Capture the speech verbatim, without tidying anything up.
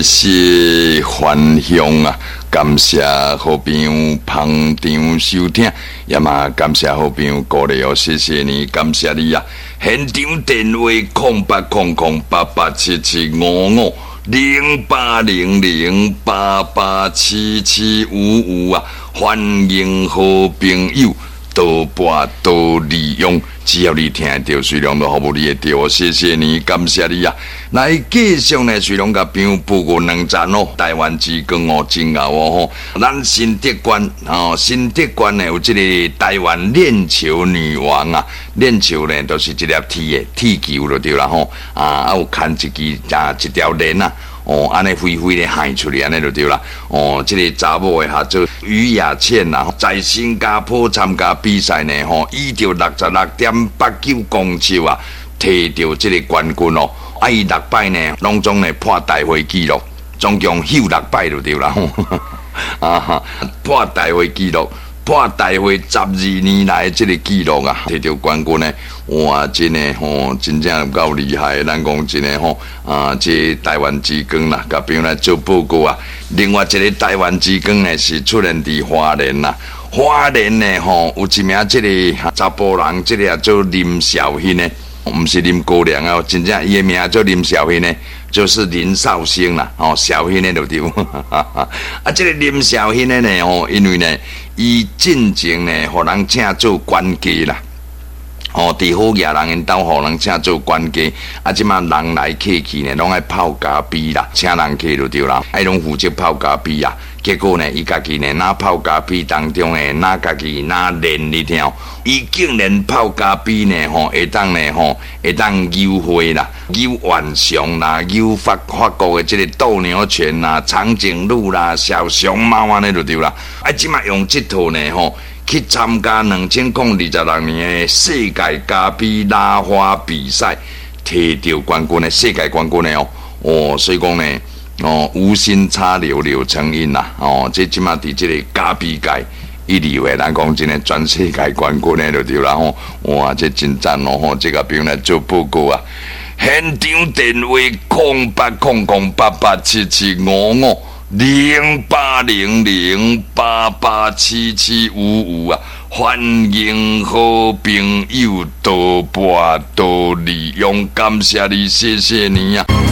谢分享啊！感谢好朋友捧场收听，也嘛感谢好朋友鼓励哦，谢谢你，感谢你啊！现场电话空八空空八八七七五五零八零零八八七七五五啊！欢迎好朋友多拨多利用。只要你听到，水龙都服务你会到，谢谢你，感谢你啊！来继续呢，水龙甲朋友报告两站哦，台湾之光哦，真牛哦吼！咱新德县哦，新德县呢有这个台湾链球女王啊，链球呢都是一粒铁的铁球就对啦吼，啊啊有牵一支啊一条链啊。哦，安尼飞飞咧喊出来，安尼就对啦。哦，这个查某的哈做于雅倩呐，在新加坡参加比赛呢，吼，以着六十六点八九公尺啊，摕到这个冠军哦。啊，伊六摆呢，拢总呢破大会纪录，总共休六摆就对啦。啊哈，破大会纪录。破大会十二年来这个记录啊，摕到冠军呢，哇，真的吼，真正够厉害。咱讲真的吼，啊，这台湾之光啦，甲朋友来做报告啊。另外一个台湾之光呢，是出现伫花莲啦。花莲呢，吼，有一名这个查甫人，这个叫林小欣呢，不是林高粱啊，真正伊的名叫林小欣呢。就是林少兴啦，哦，小欣呢就对，啊，这个林小欣呢呢，哦，因为呢，伊进前呢，互人请做管家啦，哦，伫好野人因兜互人请做管家，啊，即马人来客去呢，拢爱泡咖啡啦，请人客就对啦，爱拢负责泡咖啡啊。结果呢，伊家己呢，哪泡咖啡当中呢，哪家己哪练你听，伊竟然泡咖啡呢，吼，会当呢，吼，会当优惠啦，优万雄啦，优法法国的这个斗牛犬啦、长颈鹿啦、小熊猫安尼就对啦。啊，即马用这套呢，吼，去参加两千零二十六年的世界咖啡拉花比赛，摕到冠军的世界冠军的哦，哦，所以讲呢。哦，无心插柳柳成荫啦！哦，这即马伫这个咖啡界一流的，咱讲真诶，全世界冠军诶就对啦吼！哇，这真赞咯吼！这个朋友来做报告啊，现场电话空八空空八八七七五五零八零零八八七七五五啊！欢迎好朋友多拨多利用，感谢你，谢谢你啊！